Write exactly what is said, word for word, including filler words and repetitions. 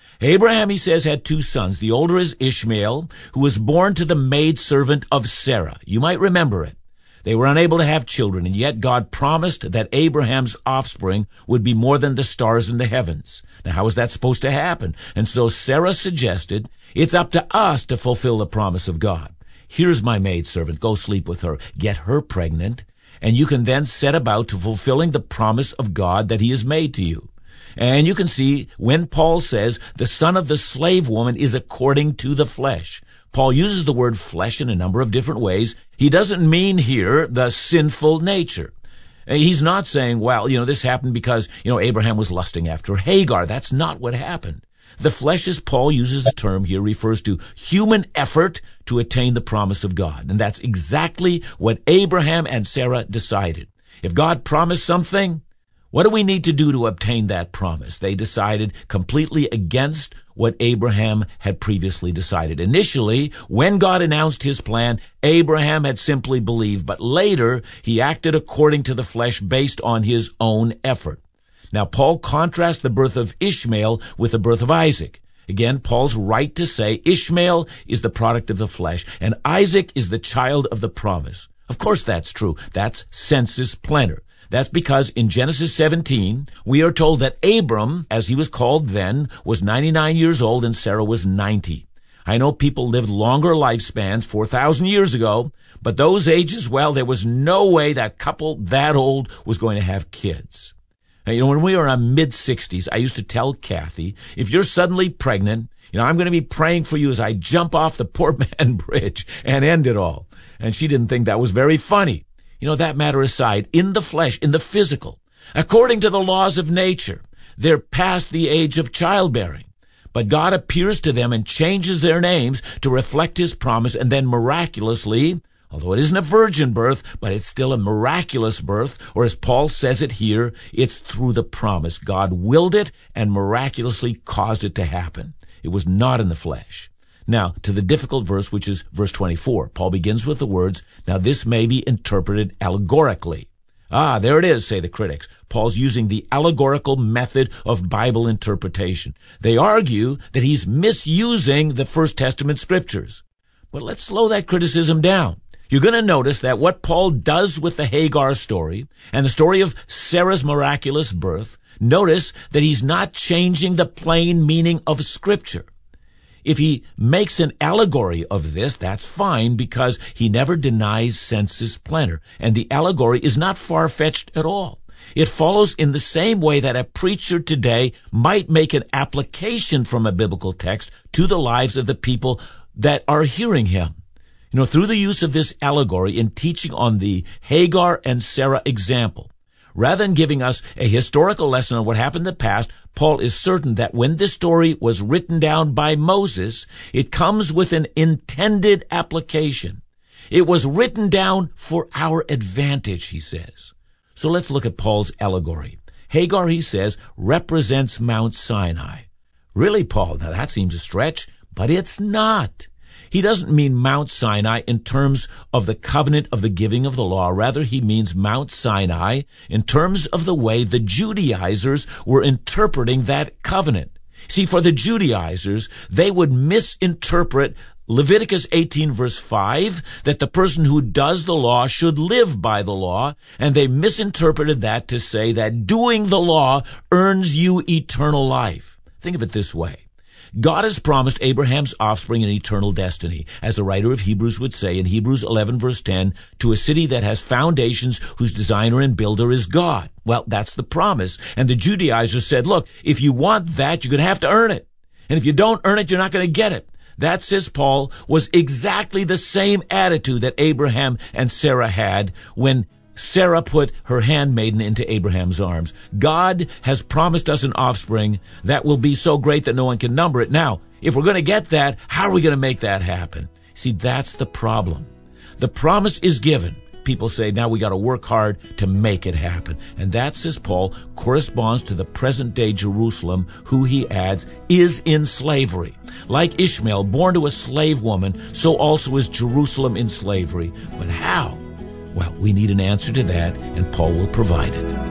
Abraham, he says, had two sons. The older is Ishmael, who was born to the maidservant of Sarah. You might remember it. They were unable to have children, and yet God promised that Abraham's offspring would be more than the stars in the heavens. Now, how is that supposed to happen? And so Sarah suggested, it's up to us to fulfill the promise of God. Here's my maidservant. Go sleep with her. Get her pregnant, and you can then set about to fulfilling the promise of God that he has made to you. And you can see when Paul says the son of the slave woman is according to the flesh. Paul uses the word flesh in a number of different ways. He doesn't mean here the sinful nature. He's not saying, well, you know, this happened because, you know, Abraham was lusting after Hagar. That's not what happened. The flesh, as Paul uses the term here, refers to human effort to attain the promise of God. And that's exactly what Abraham and Sarah decided. If God promised something, what do we need to do to obtain that promise? They decided completely against what Abraham had previously decided. Initially, when God announced his plan, Abraham had simply believed, but later he acted according to the flesh based on his own effort. Now, Paul contrasts the birth of Ishmael with the birth of Isaac. Again, Paul's right to say Ishmael is the product of the flesh, and Isaac is the child of the promise. Of course that's true. That's sensus plenior. That's because in Genesis seventeen, we are told that Abram, as he was called then, was ninety-nine years old and Sarah was ninety. I know people lived longer lifespans four thousand years ago, but those ages, well, there was no way that couple that old was going to have kids. Now, you know, when we were in our mid-sixties, I used to tell Kathy, if you're suddenly pregnant, you know, I'm going to be praying for you as I jump off the Poor Man Bridge and end it all. And she didn't think that was very funny. You know, that matter aside, in the flesh, in the physical, according to the laws of nature, they're past the age of childbearing. But God appears to them and changes their names to reflect his promise, and then miraculously, although it isn't a virgin birth, but it's still a miraculous birth, or as Paul says it here, it's through the promise. God willed it and miraculously caused it to happen. It was not in the flesh. Now, to the difficult verse, which is verse twenty-four. Paul begins with the words, now this may be interpreted allegorically. Ah, there it is, say the critics. Paul's using the allegorical method of Bible interpretation. They argue that he's misusing the First Testament scriptures. But let's slow that criticism down. You're going to notice that what Paul does with the Hagar story and the story of Sarah's miraculous birth, notice that he's not changing the plain meaning of Scripture. If he makes an allegory of this, that's fine because he never denies sensus plenior, and the allegory is not far-fetched at all. It follows in the same way that a preacher today might make an application from a biblical text to the lives of the people that are hearing him. You know, through the use of this allegory in teaching on the Hagar and Sarah example, rather than giving us a historical lesson on what happened in the past, Paul is certain that when this story was written down by Moses, it comes with an intended application. It was written down for our advantage, he says. So let's look at Paul's allegory. Hagar, he says, represents Mount Sinai. Really, Paul? Now that seems a stretch, but it's not. He doesn't mean Mount Sinai in terms of the covenant of the giving of the law. Rather, he means Mount Sinai in terms of the way the Judaizers were interpreting that covenant. See, for the Judaizers, they would misinterpret Leviticus eighteen verse five, that the person who does the law should live by the law, and they misinterpreted that to say that doing the law earns you eternal life. Think of it this way. God has promised Abraham's offspring an eternal destiny, as the writer of Hebrews would say in Hebrews eleven verse ten, to a city that has foundations whose designer and builder is God. Well, that's the promise. And the Judaizers said, look, if you want that, you're going to have to earn it. And if you don't earn it, you're not going to get it. That, says Paul, was exactly the same attitude that Abraham and Sarah had when Sarah put her handmaiden into Abraham's arms. God has promised us an offspring that will be so great that no one can number it. Now, if we're going to get that, how are we going to make that happen? See, that's the problem. The promise is given. People say, now we got to work hard to make it happen. And that, says Paul, corresponds to the present-day Jerusalem, who, he adds, is in slavery. Like Ishmael, born to a slave woman, so also is Jerusalem in slavery. But how? Well, we need an answer to that, and Paul will provide it.